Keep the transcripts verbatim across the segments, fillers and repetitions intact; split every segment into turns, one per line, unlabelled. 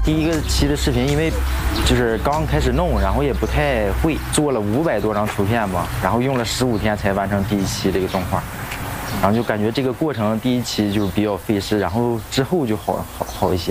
第一个期的视频，因为就是刚开始弄，然后也不太会，做了五百多张图片吧，然后用了十五天才完成第一期这个动画，然后就感觉这个过程第一期就是比较费事，然后之后就好好好一些。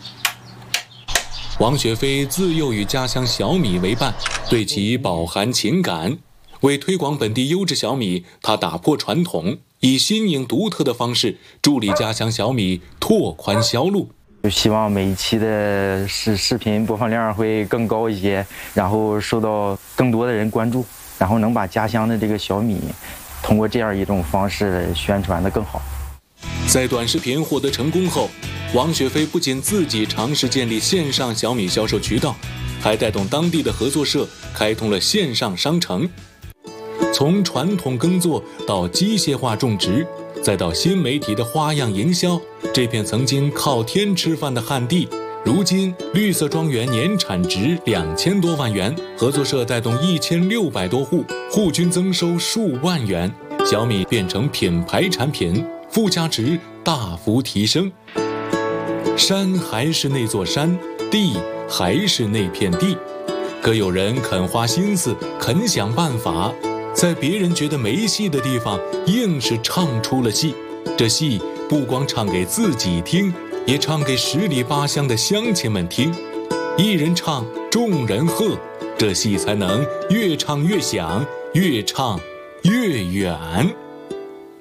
王雪飞自幼与家乡小米为伴，对其饱含情感。为推广本地优质小米，他打破传统，以新颖独特的方式助力家乡小米拓宽销路。
就希望每一期的视视频播放量会更高一些，然后受到更多的人关注，然后能把家乡的这个小米通过这样一种方式宣传得更好。
在短视频获得成功后，王雪飞不仅自己尝试建立线上小米销售渠道，还带动当地的合作社开通了线上商城。从传统耕作到机械化种植，再到新媒体的花样营销，这片曾经靠天吃饭的旱地，如今绿色庄园年产值两千多万元，合作社带动一千六百多户，户均增收数万元，小米变成品牌产品，附加值大幅提升。山还是那座山，地还是那片地，可有人肯花心思，肯想办法，在别人觉得没戏的地方，硬是唱出了戏。这戏不光唱给自己听，也唱给十里八乡的乡亲们听。一人唱，众人和，这戏才能越唱越响，越唱越远。